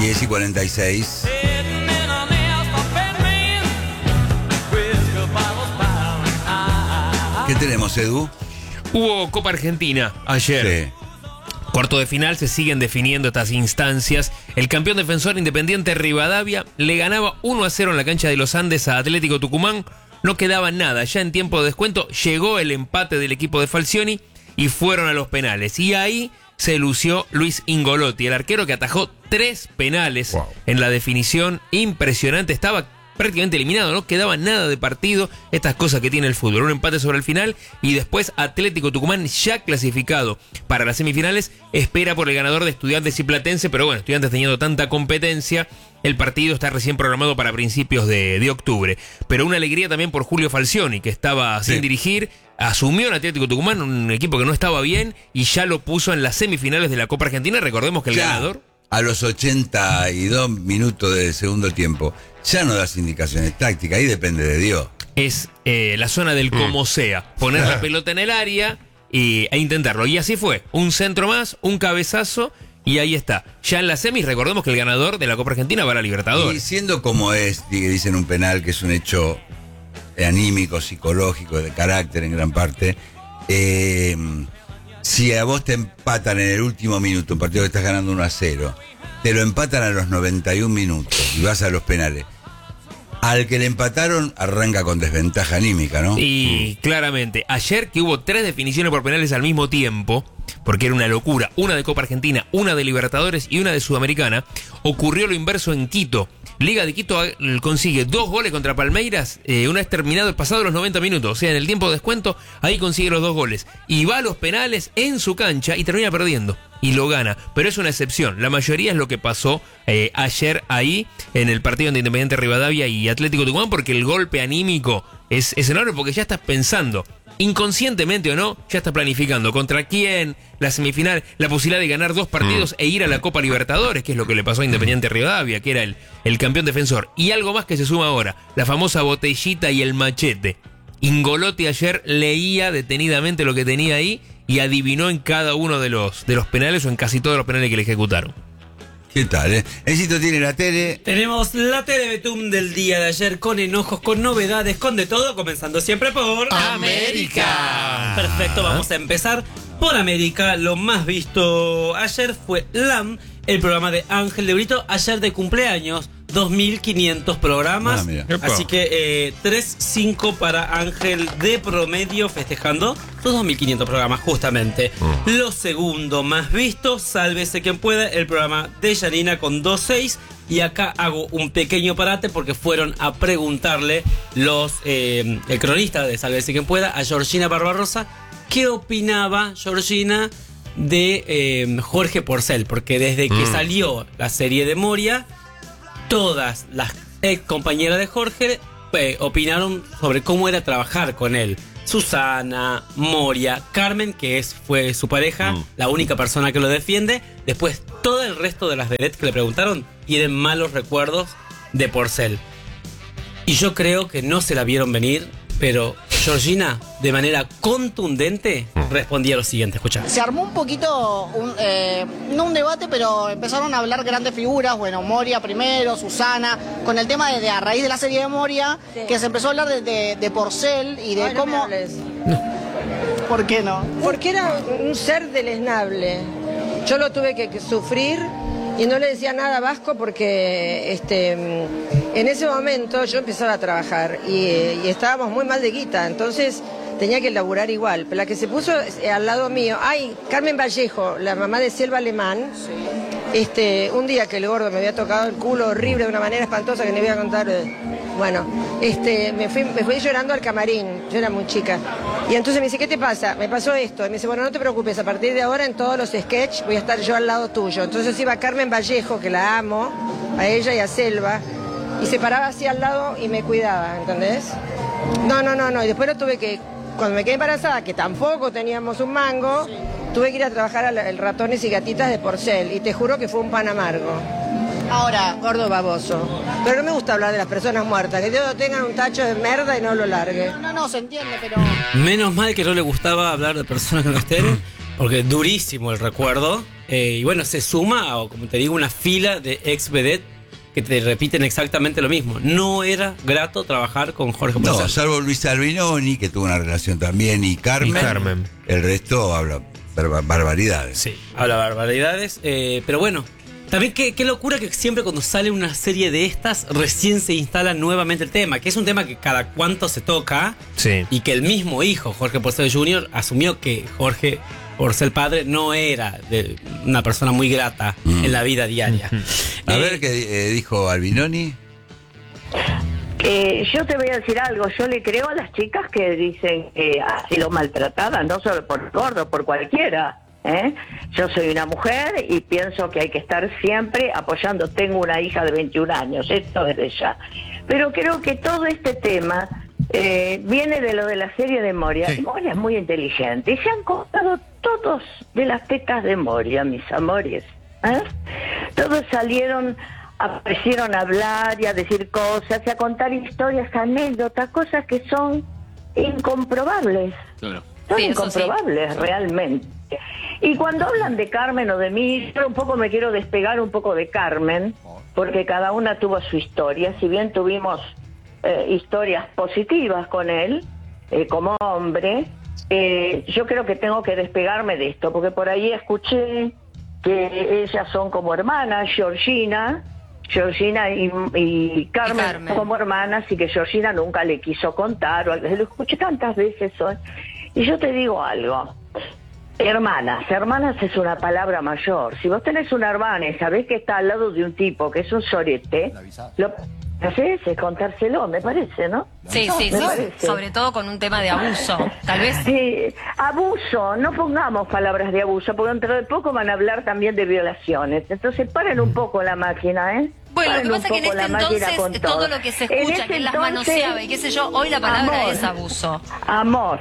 10:46. ¿Qué tenemos, Edu? Hubo Copa Argentina ayer. Sí. Cuarto de final, se siguen definiendo estas instancias. El campeón defensor Independiente Rivadavia le ganaba 1-0 en la cancha de los Andes a Atlético Tucumán. No quedaba nada. Ya en tiempo de descuento llegó el empate del equipo de Falcioni y fueron a los penales. Y ahí se lució Luis Ingolotti, el arquero que atajó 3 penales en la definición. Impresionante. Estaba prácticamente eliminado, no quedaba nada de partido. Estas cosas que tiene el fútbol. Un empate sobre el final y después Atlético Tucumán, ya clasificado para las semifinales, espera por el ganador de Estudiantes y Platense. Pero bueno, Estudiantes teniendo tanta competencia, el partido está recién programado para principios de octubre. Pero una alegría también por Julio Falcioni, que estaba sin dirigir. Asumió en Atlético Tucumán, un equipo que no estaba bien, y ya lo puso en las semifinales de la Copa Argentina. Recordemos que el ganador... A los 82 minutos del segundo tiempo, ya no das indicaciones tácticas, ahí depende de Dios. Es la zona del como sea, poner la pelota en el área e intentarlo. Y así fue, un centro más, un cabezazo, y ahí está. Ya en la semis, recordemos que el ganador de la Copa Argentina va a la Libertadores. Y siendo como es, dicen un penal que es un hecho anímico, psicológico, de carácter en gran parte, si a vos te empatan en el último minuto, un partido que estás ganando 1-0, te lo empatan a los 91 minutos y vas a los penales. Al que le empataron arranca con desventaja anímica, ¿no? Y claramente, ayer que hubo 3 definiciones por penales al mismo tiempo, porque era una locura, una de Copa Argentina, una de Libertadores y una de Sudamericana, ocurrió lo inverso en Quito. Liga de Quito consigue 2 goles contra Palmeiras, una vez terminado, pasado los 90 minutos, o sea, en el tiempo de descuento, ahí consigue los 2 goles. Y va a los penales en su cancha y termina perdiendo. Y lo gana, pero es una excepción. La mayoría es lo que pasó ayer ahí en el partido entre Independiente Rivadavia y Atlético Tucumán, porque el golpe anímico es enorme, porque ya estás pensando, inconscientemente o no, ya estás planificando contra quién, la semifinal, la posibilidad de ganar 2 partidos e ir a la Copa Libertadores, que es lo que le pasó a Independiente Rivadavia, que era el campeón defensor. Y algo más que se suma ahora, la famosa botellita y el machete. Ingolotti ayer leía detenidamente lo que tenía ahí y adivinó en cada uno de los penales, o en casi todos los penales que le ejecutaron. ¿Qué tal, Éxito tiene la tele. Tenemos la tele Betum del día de ayer, con enojos, con novedades, con de todo, comenzando siempre por América. Perfecto, vamos a empezar por América. Lo más visto ayer fue LAM, el programa de Ángel de Brito, ayer de cumpleaños. 2.500 programas, así que 3.5 para Ángel de promedio, festejando sus 2.500 programas justamente. Lo segundo más visto, Sálvese quien pueda, el programa de Yanina con 2.6. Y acá hago un pequeño parate porque fueron a preguntarle el cronista de Sálvese quien pueda, a Georgina Barbarosa, qué opinaba Georgina de Jorge Porcel, porque desde que salió la serie de Moria, todas las ex compañeras de Jorge opinaron sobre cómo era trabajar con él. Susana, Moria, Carmen, que fue su pareja, la única persona que lo defiende. Después, todo el resto de las vedettes que le preguntaron tienen malos recuerdos de Porcel. Y yo creo que no se la vieron venir, pero Georgina, de manera contundente, respondía lo siguiente. Escucha. Se armó un poquito, no un debate, pero empezaron a hablar grandes figuras. Bueno, Moria primero, Susana, con el tema de a raíz de la serie de Moria, que se empezó a hablar de Porcel y de cómo... No me hables. ¿Por qué no? Porque era un ser deleznable. Yo lo tuve que sufrir y no le decía nada a Vasco porque en ese momento yo empezaba a trabajar y estábamos muy mal de guita, entonces tenía que laburar igual. Pero la que se puso al lado mío, Carmen Vallejo, la mamá de Selva Alemán, un día que el gordo me había tocado el culo horrible de una manera espantosa que no voy a contar. Bueno, me fui llorando al camarín, yo era muy chica. Y entonces me dice, ¿qué te pasa? Me pasó esto. Y me dice, bueno, no te preocupes, a partir de ahora en todos los sketches voy a estar yo al lado tuyo. Entonces iba Carmen Vallejo, que la amo, a ella y a Selva, y se paraba así al lado y me cuidaba, ¿entendés? No. Y después cuando me quedé embarazada, que tampoco teníamos un mango, tuve que ir a trabajar al Ratones y Gatitas de Porcel. Y te juro que fue un pan amargo. Ahora, gordo baboso. Pero no me gusta hablar de las personas muertas, que todos tengan un tacho de merda y no lo largue. No, se entiende, pero... Menos mal que no le gustaba hablar de personas que no estén, Porque durísimo el recuerdo. Y bueno, se suma, o como te digo, una fila de ex vedette que te repiten exactamente lo mismo. No era grato trabajar con Jorge Porcel. No, salvo Luis Albinoni, que tuvo una relación también, y Carmen. El resto habla barbaridades. Sí, habla barbaridades. Pero bueno, también qué locura que siempre cuando sale una serie de estas, recién se instala nuevamente el tema, que es un tema que cada cuánto se toca. Sí. Y que el mismo hijo, Jorge Porcel Jr., asumió que Jorge Porcel padre no era una persona muy grata en la vida diaria. A ver qué dijo Albinoni. Yo te voy a decir algo, yo le creo a las chicas que dicen que así lo maltrataban, no solo por gordo, por cualquiera. Yo soy una mujer y pienso que hay que estar siempre apoyando. Tengo una hija de 21 años, esto es de ella. Pero creo que todo este tema viene de lo de la serie de Moria. Sí. Moria es muy inteligente y se han contado todos de las tetas de Moria, mis amores. Todos aparecieron a hablar y a decir cosas y a contar historias, anécdotas, cosas que son incomprobables. Claro. Son incomprobables, realmente. Y cuando hablan de Carmen o de mí, yo un poco me quiero despegar un poco de Carmen, porque cada una tuvo su historia. Si bien tuvimos historias positivas con él, como hombre, yo creo que tengo que despegarme de esto, porque por ahí escuché que ellas son como hermanas, Georgina y Carmen como hermanas, y que Georgina nunca le quiso contar, o lo escuché tantas veces hoy. Y yo te digo algo, hermanas es una palabra mayor. Si vos tenés una hermana y sabés que está al lado de un tipo que es un sorete, lo que haces es contárselo, me parece, ¿no? Sí, sobre todo con un tema de abuso, tal vez. Sí, abuso, no pongamos palabras de abuso, porque dentro de poco van a hablar también de violaciones. Entonces paren un poco la máquina, Bueno, lo que pasa es que en este entonces todo lo que se escucha, que él las manoseaba y qué sé yo, hoy la palabra es abuso. Amor,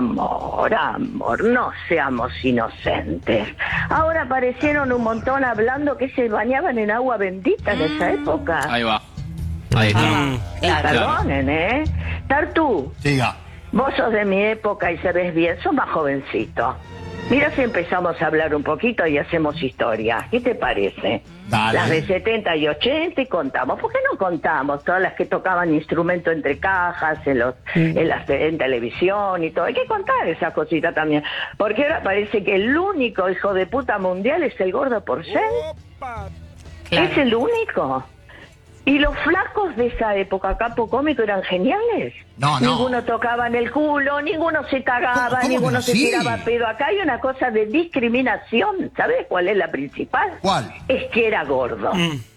no seamos inocentes. Ahora aparecieron un montón hablando que se bañaban en agua bendita en esa época. Ahí va. Claro. Perdonen, Tartu. Siga. Vos sos de mi época y se ves bien, sos más jovencito. Mira si empezamos a hablar un poquito y hacemos historia. ¿Qué te parece? Dale. Las de 70 y 80 y contamos. ¿Por qué no contamos? Todas las que tocaban instrumento entre cajas, en televisión y todo. Hay que contar esa cosita también. Porque ahora parece que el único hijo de puta mundial es el gordo Porcel. Claro. Es el único. Y los flacos de esa época, capo cómico, eran geniales. No. Ninguno tocaba en el culo, ninguno se cagaba, ninguno se tiraba pedo. Acá hay una cosa de discriminación. ¿Sabes cuál es la principal? ¿Cuál? Es que era gordo.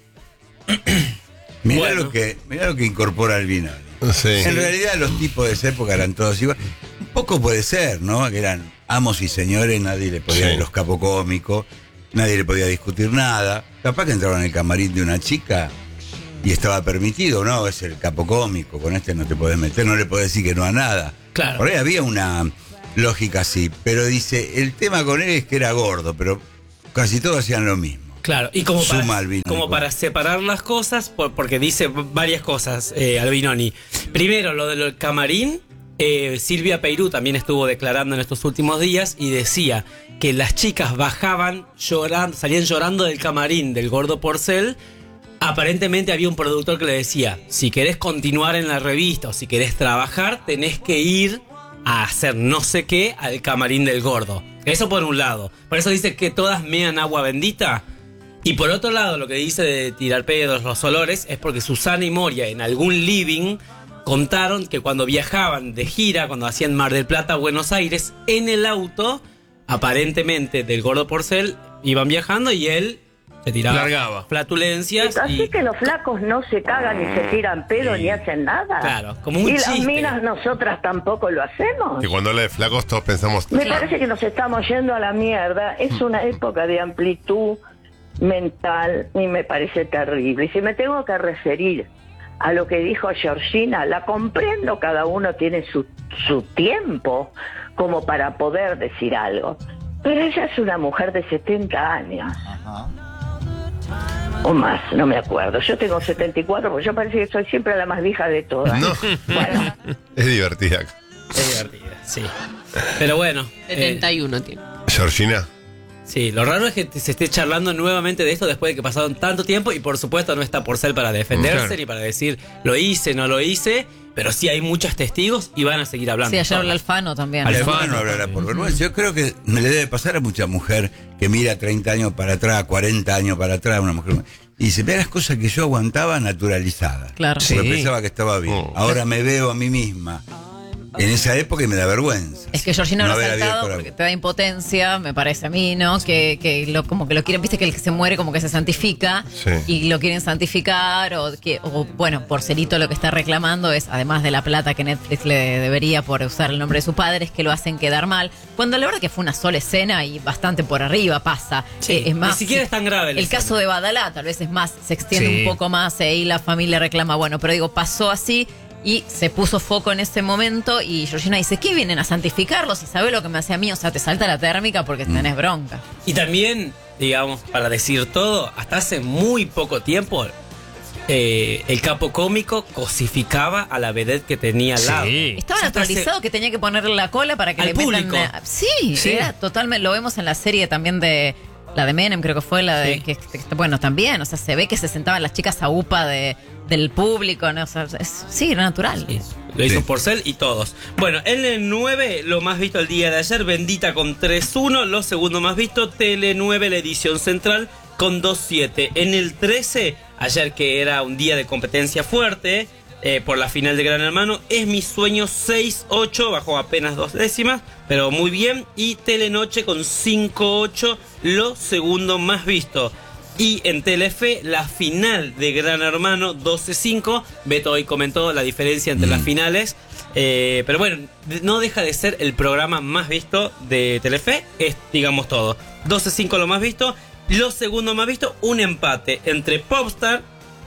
Mirá lo que incorpora Albinoni. Sí. En realidad los tipos de esa época eran todos igual. Un poco puede ser, ¿no? Que eran amos y señores, nadie le podía, los capocómicos, nadie le podía discutir nada. Capaz que entraron en el camarín de una chica y estaba permitido, ¿no? Es el capocómico, con este no te podés meter, no le podés decir que no a nada. Claro. Por ahí había una lógica así, pero dice, el tema con él es que era gordo, pero casi todos hacían lo mismo. Claro, y como para separar las cosas, porque dice varias cosas Albinoni. Primero, lo del camarín, Silvia Peirú también estuvo declarando en estos últimos días y decía que las chicas bajaban llorando, salían llorando del camarín del gordo Porcel. Aparentemente había un productor que le decía, si querés continuar en la revista o si querés trabajar, tenés que ir a hacer no sé qué al camarín del gordo. Eso por un lado. Por eso dice que todas mean agua bendita. Y por otro lado, lo que dice de tirar pedos, los olores, es porque Susana y Moria en algún living contaron que cuando viajaban de gira, cuando hacían Mar del Plata, Buenos Aires, en el auto, aparentemente del gordo Porcel, iban viajando y él se tiraba flatulencias. Así que los flacos no se cagan ni se tiran pedo ni hacen nada. Claro, como un y chiste. Las minas nosotras tampoco lo hacemos. Que cuando habla de flacos todos pensamos... Me parece que nos estamos yendo a la mierda. Es una época de amplitud mental y me parece terrible. Y si me tengo que referir a lo que dijo Georgina, la comprendo, cada uno tiene su tiempo como para poder decir algo. Pero ella es una mujer de 70 años. Ajá. O más, no me acuerdo. Yo tengo 74, porque yo parece que soy siempre la más vieja de todas. No. Bueno. Es divertida. Es divertida, sí. Pero bueno. 71 tiene. Georgina. Sí, lo raro es que se esté charlando nuevamente de esto después de que pasaron tanto tiempo y por supuesto no está Porcel para defenderse ni para decir lo hice, no lo hice, pero sí hay muchos testigos y van a seguir hablando. Sí, ayer habló Alfano también. Alfano hablará por vergüenza. Yo creo que me le debe pasar a mucha mujer que mira 30 años para atrás, 40 años para atrás, una mujer... Y dice, ve las cosas que yo aguantaba naturalizadas. Claro. Porque pensaba que estaba bien. Ahora me veo a mí misma en esa época y me da vergüenza. Es que Georgina no lo ha saltado porque te da impotencia, me parece a mí, ¿no? Como que lo quieren, viste que el que se muere como que se santifica y lo quieren santificar o bueno, Porcelito lo que está reclamando es, además de la plata que Netflix le debería por usar el nombre de su padre, es que lo hacen quedar mal, cuando la verdad que fue una sola escena y bastante por arriba pasa. Es más, ni siquiera es tan grave. El caso de Badalá tal vez es más, se extiende un poco más y la familia reclama, bueno, pero digo, pasó así. Y se puso foco en ese momento y Georgina dice, ¿qué vienen a santificarlo? Si sabe lo que me hace a mí, o sea, te salta la térmica porque tenés bronca. Y también, digamos, para decir todo, hasta hace muy poco tiempo, el capo cómico cosificaba a la vedette que tenía al lado. Estaba naturalizado que tenía que ponerle la cola para que al le público. metan... Sí, era totalmente, lo vemos en la serie también de... La de Menem creo que fue la de... bueno, también, o sea, se ve que se sentaban las chicas a upa del público, ¿no? O sea, sí, era natural. Sí. Lo hizo Porcel y todos. Bueno, en el 9, lo más visto el día de ayer, Bendita con 3-1. Lo segundo más visto, Tele 9, la edición central, con 2-7. En el 13, ayer que era un día de competencia fuerte, por la final de Gran Hermano, Es mi sueño 6-8, bajó apenas 2 décimas, pero muy bien. Y Telenoche con 5-8, lo segundo más visto. Y en Telefe, la final de Gran Hermano 12-5. Beto hoy comentó la diferencia entre las finales. Pero bueno, no deja de ser el programa más visto de Telefe. Es, digamos, todo. 12-5 lo más visto. Lo segundo más visto, un empate entre Popstar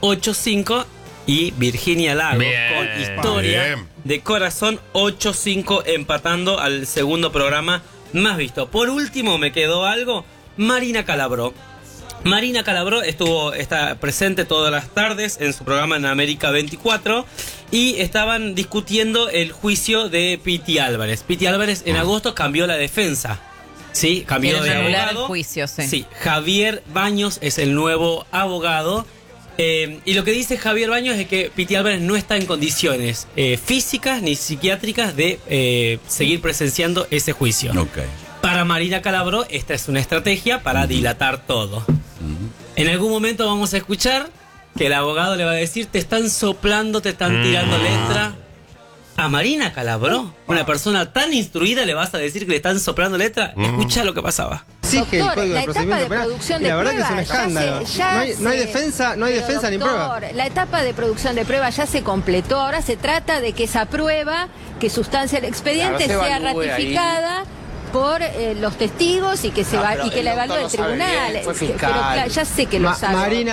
8-5 y Virginia Lagos con Historia de Corazón 8-5, empatando al segundo programa más visto. Por último, me quedó algo. Marina Calabró. Marina Calabró está presente todas las tardes en su programa en América 24 y estaban discutiendo el juicio de Piti Álvarez. Piti Álvarez en agosto cambió la defensa. Sí, cambió de abogado. El juicio, sí, Javier Baños es el nuevo abogado. Y lo que dice Javier Baños es que Piti Álvarez no está en condiciones físicas ni psiquiátricas de seguir presenciando ese juicio. Para Marina Calabró, esta es una estrategia para dilatar todo. En algún momento vamos a escuchar que el abogado le va a decir, te están soplando, te están tirando letra. A Marina Calabró, una persona tan instruida, le vas a decir que le están soplando letra. Escucha lo que pasaba. Doctor, la etapa de producción de prueba, la verdad que es un escándalo. No hay defensa ni prueba. La etapa de producción de prueba ya se completó. Ahora se trata de que esa prueba que sustancia el expediente sea ratificada por los testigos y que que la evalúe el tribunal. Pero ya sé que lo sabe.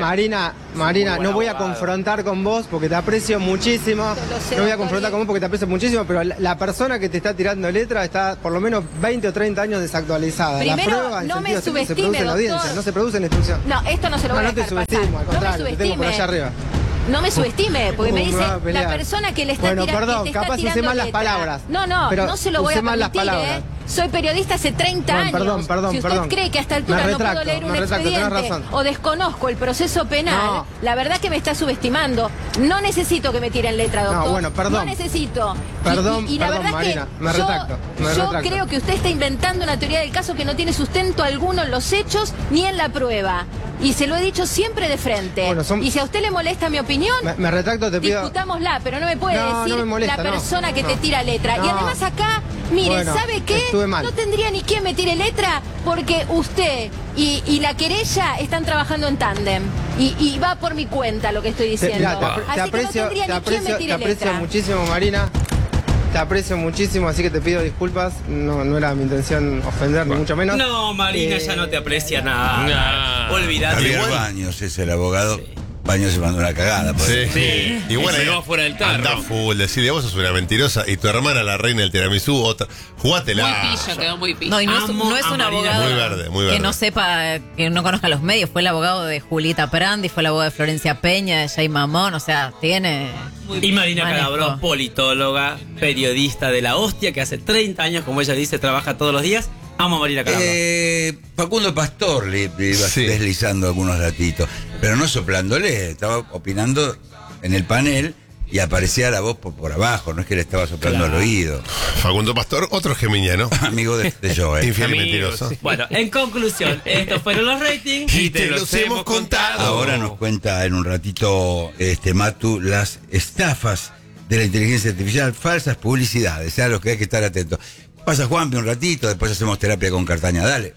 Marina, no voy a confrontar con vos porque te aprecio muchísimo. No voy a confrontar con vos porque te aprecio muchísimo, pero la persona que te está tirando letra está por lo menos 20 o 30 años desactualizada. Primero, la prueba, no me subestime, se produce en la audiencia, no se produce en la instrucción. No, esto no se lo voy a dejar pasar. No te subestimo, al contrario, te tengo por allá arriba. No me subestime, porque me dice la persona que le está tirando. Bueno, perdón, capaz usé mal las palabras. No se lo voy a permitir, Soy periodista hace 30 años. Perdón. Si usted cree que a esta altura no puedo leer un expediente o desconozco el proceso penal, la verdad que me está subestimando. No necesito que me tiren letra, doctor. No, bueno, perdón. No necesito. Perdón, la verdad Marina, que me retracto. Yo creo que usted está inventando una teoría del caso que no tiene sustento alguno en los hechos ni en la prueba. Y se lo he dicho siempre de frente. Bueno, y si a usted le molesta mi opinión, me retracto, te pido. Discutámosla, pero no me puede decir no me molesta, la persona que te tira letra. Y además acá, mire, ¿sabe qué? No tendría ni quien me tire letra porque usted y la querella están trabajando en tándem. Y va por mi cuenta lo que estoy diciendo. Así que no tendría ni quien me tire letra. Te aprecio muchísimo, Marina. Te aprecio muchísimo, así que te pido disculpas. No era mi intención ofender, ni mucho menos. No, Marina ya no te aprecia nada. Olvídate. Javier Baños es el abogado. Sí. Baños se mandó una cagada. Sí. Y bueno, no fuera del tarro. Anda full, decirle, vos sos una mentirosa y tu hermana la reina del tiramisú, otra. Jugátela. Muy pilla, quedó muy pilla. No, y no es un abogado muy verde. Que no sepa, que no conozca los medios. Fue el abogado de Julieta Prandi, fue el abogado de Florencia Peña, de Jay Mamón, o sea, tiene... Y Marina Calabró, politóloga, periodista de la hostia, que hace 30 años, como ella dice, trabaja todos los días. Vamos a morir acá. Facundo Pastor le iba deslizando algunos datitos, pero no soplándole, estaba opinando en el panel y aparecía la voz por abajo, no es que le estaba soplando al oído. Facundo Pastor, otro geminiano. Amigo de Joe. Infiel y mentiroso. Sí. Bueno, en conclusión, estos fueron los ratings y te los hemos contado. Ahora nos cuenta en un ratito Matu las estafas de la inteligencia artificial, falsas publicidades, a los que hay que estar atentos. Pasa Juanpi un ratito, después hacemos terapia con Cartaña, dale.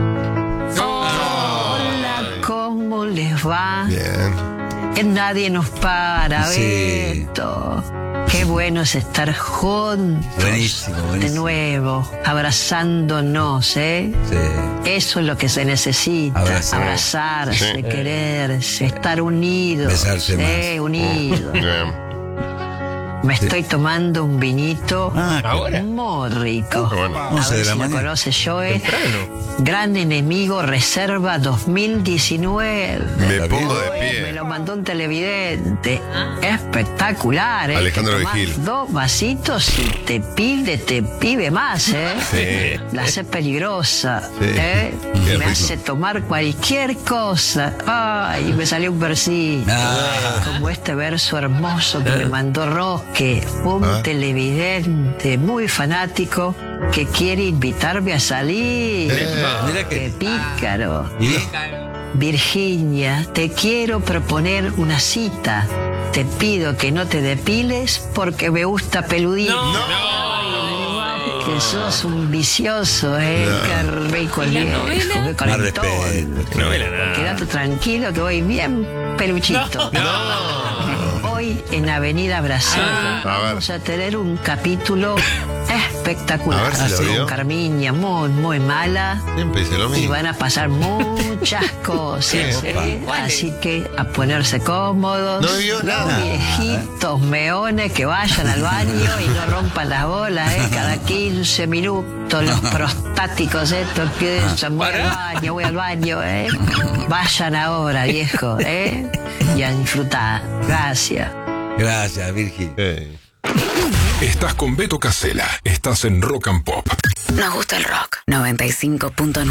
Hola, ¿cómo les va? Bien. Nadie nos para, Beto. Qué bueno es estar juntos. Buenísimo. De nuevo, abrazándonos, ¿eh? Sí. Eso es lo que se necesita. Abrazarse, quererse, estar unidos. Besarse más. Unidos. Me estoy tomando un vinito muy rico. A ver si lo conoce Joe. Gran Enemigo Reserva 2019. Me pongo de pie. Me lo mandó un televidente. Espectacular, ¿eh? Alejandro Vigil. 2 vasitos y te pide más, ¿eh? Sí. La hace peligrosa, Sí. ¿eh? Qué Me rico. hace tomar cualquier cosa. Ay, me salió un versito. Como este verso hermoso que me mandó Roque, un televidente muy fanático que quiere invitarme a salir. Mira ¡Qué pícaro! ¿Y? Virginia, te quiero proponer una cita. Te pido que no te depiles porque me gusta peludito. Que sos un vicioso, Qué rico el viejo, qué calentón. Quédate tranquilo que voy bien peluchito. Hoy en Avenida Brasil vamos a tener un capítulo espectacular. A ver si lo vio. Con Carmiña muy mala. Siempre dice lo Y mismo. van a pasar muchas cosas, Así que a ponerse cómodos. No vio nada. Los viejitos meones que vayan al baño y no rompan las bolas, Cada 15 minutos los prostáticos estos que dicen voy al baño, Vayan ahora, viejo, Y a disfrutar. Gracias. Gracias, Virgil. Estás con Beto Casella. Estás en Rock and Pop. Nos gusta el rock. 95.9.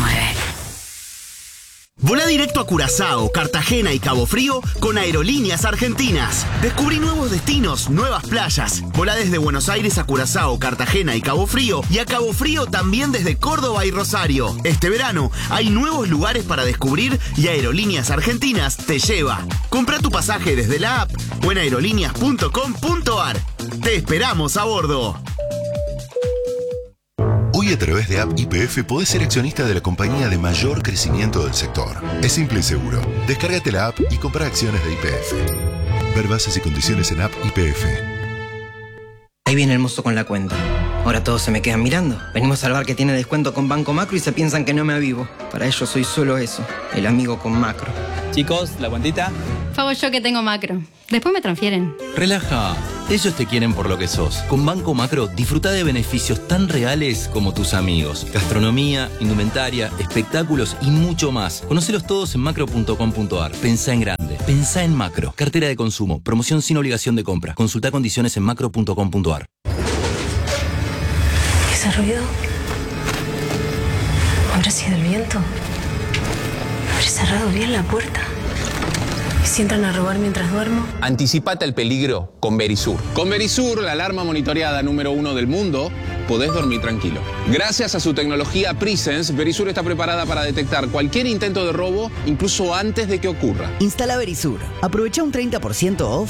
Volá directo a Curazao, Cartagena y Cabo Frío con Aerolíneas Argentinas. Descubrí nuevos destinos, nuevas playas. Volá desde Buenos Aires a Curazao, Cartagena y Cabo Frío, y a Cabo Frío también desde Córdoba y Rosario. Este verano hay nuevos lugares para descubrir y Aerolíneas Argentinas te lleva. Compra tu pasaje desde la app o en aerolíneas.com.ar. Te esperamos a bordo. Hoy a través de App YPF podés ser accionista de la compañía de mayor crecimiento del sector. Es simple y seguro. Descárgate la app y compra acciones de YPF. Ver bases y condiciones en App YPF. Ahí viene el mozo con la cuenta. Ahora todos se me quedan mirando. Venimos al bar que tiene descuento con Banco Macro y se piensan que no me avivo. Para ellos soy solo eso, el amigo con Macro. Chicos, la cuentita. Favo yo que tengo Macro. Después me transfieren. Relaja. Ellos te quieren por lo que sos. Con Banco Macro disfruta de beneficios tan reales como tus amigos. Gastronomía, indumentaria, espectáculos y mucho más. Conocelos todos en macro.com.ar. Pensá en grande. Pensá en Macro. Cartera de consumo. Promoción sin obligación de compra. Consulta condiciones en macro.com.ar. ¿Ese ruido? ¿Habrá sido el viento? ¿Habré cerrado bien la puerta? ¿Y si entran a robar mientras duermo? Anticipate al peligro con Verisur. Con Verisur, la alarma monitoreada número 1 del mundo, podés dormir tranquilo. Gracias a su tecnología Presence, Verisur está preparada para detectar cualquier intento de robo, incluso antes de que ocurra. Instala Verisur. Aprovecha un 30% off